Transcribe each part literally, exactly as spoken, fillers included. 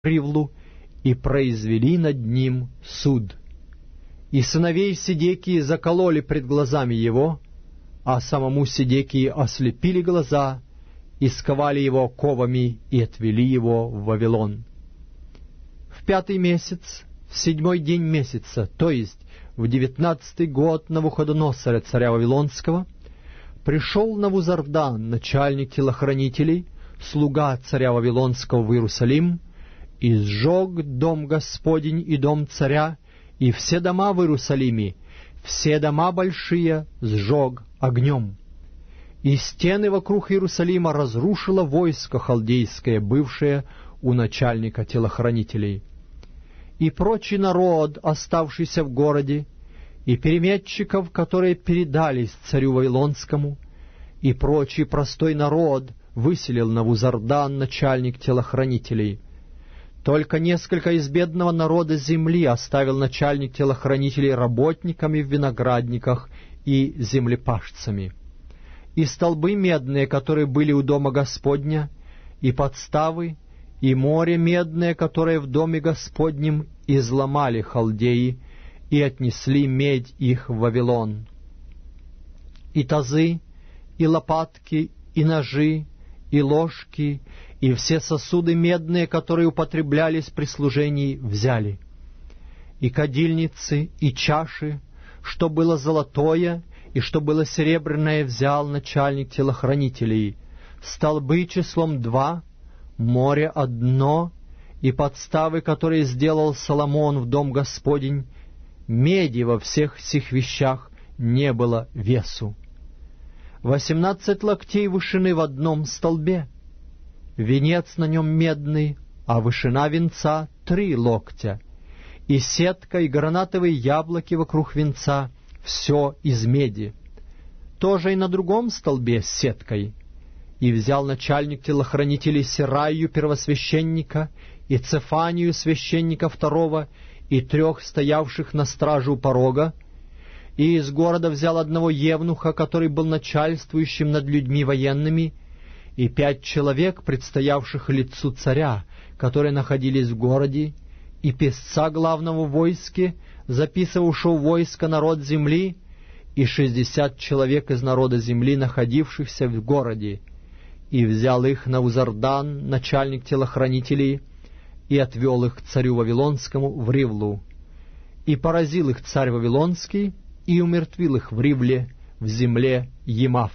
Ривлу и произвели над ним суд. И сыновей Сидекии закололи пред глазами его, а самому Сидекии ослепили глаза, и сковали его оковами, и отвели его в Вавилон. В пятый месяц, в седьмой день месяца, то есть в девятнадцатый год Навуходоносора, царя Вавилонского, пришел Навузардан, начальник телохранителей, слуга царя Вавилонского в Иерусалим, и сжег дом Господень и дом царя, и все дома в Иерусалиме, все дома большие сжег огнем. И стены вокруг Иерусалима разрушило войско халдейское, бывшее у начальника телохранителей. И прочий народ, оставшийся в городе, и переметчиков, которые передались царю Вавилонскому, и прочий простой народ выселил Навузардан, начальник телохранителей. Только несколько из бедного народа земли оставил начальник телохранителей работниками в виноградниках и землепашцами. И столбы медные, которые были у дома Господня, и подставы, и море медное, которое в доме Господнем, изломали халдеи, и отнесли медь их в Вавилон. И тазы, и лопатки, и ножи, и ложки, и все сосуды медные, которые употреблялись при служении, взяли. И кадильницы, и чаши, что было золотое, и что было серебряное, взял начальник телохранителей. Столбы числом два, море одно, и подставы, которые сделал Соломон в дом Господень, меди во всех сих вещах не было весу. Восемнадцать локтей вышины в одном столбе, венец на нем медный, а вышина венца три локтя, и сетка, и гранатовые яблоки вокруг венца, все из меди. Тоже и на другом столбе с сеткой. И взял начальник телохранителей Сераю, первосвященника, и Цефанию, священника второго, и трех стоявших на страже у порога, и из города взял одного евнуха, который был начальствующим над людьми военными, и пять человек, предстоявших лицу царя, которые находились в городе, и песца главного в войске, записывавшего войско народ земли, и шестьдесят человек из народа земли, находившихся в городе. И взял их Навузардан, начальник телохранителей, и отвел их к царю Вавилонскому в Ривлу. И поразил их царь Вавилонский, и умертвил их в Ривле, в земле Емав.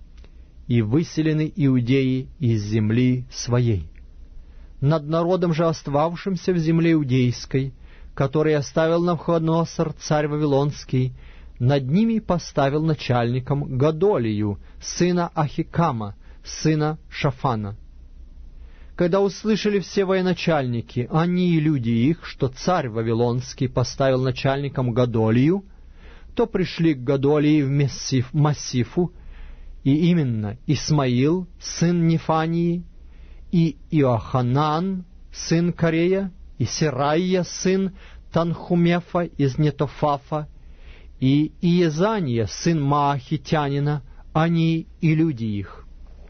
И выселены иудеи из земли своей. Над народом же, остававшимся в земле иудейской, который оставил Навуходоносор, царь Вавилонский, над ними поставил начальником Годолию, сына Ахикама, сына Шафана. Когда услышали все военачальники, они и люди их, что царь Вавилонский поставил начальником Годолию, то пришли к Годолии в Мессиф, Массифу, и именно Исмаил, сын Нефании, и Иоханан, сын Карея, и Серайя, сын Танхумефа из Нетофафа, и Иезания, сын Маахитянина, они и люди их.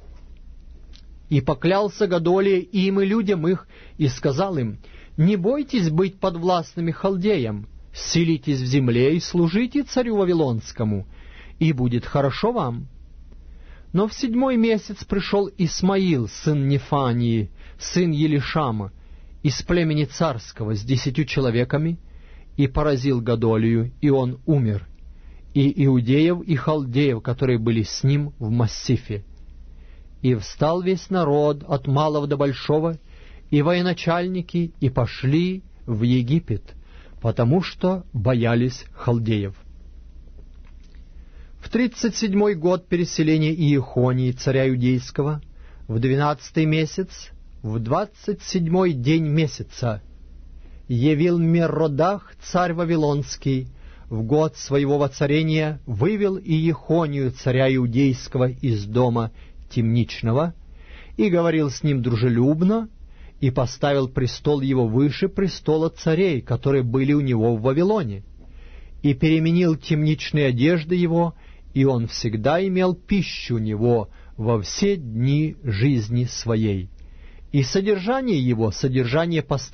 И поклялся Годолия им и людям их, и сказал им: «Не бойтесь быть подвластными халдеям, селитесь в земле и служите царю Вавилонскому, и будет хорошо вам». Но в седьмой месяц пришел Исмаил, сын Нефании, сын Елишама, из племени царского, с десятью человеками, и поразил Годолию, и он умер, и иудеев, и халдеев, которые были с ним в Массифе. И встал весь народ, от малого до большого, и военачальники, и пошли в Египет, потому что боялись халдеев. В тридцать седьмой год переселения Иехонии, царя Иудейского, в двенадцатый месяц, в двадцать седьмой день месяца, явил Меродах, царь Вавилонский, в год своего воцарения вывел Иехонию, царя Иудейского, из дома темничного, и говорил с ним дружелюбно, и поставил престол его выше престола царей, которые были у него в Вавилоне, и переменил темничные одежды его, и он всегда имел пищу у него во все дни жизни своей. и содержание его — содержание постоянное,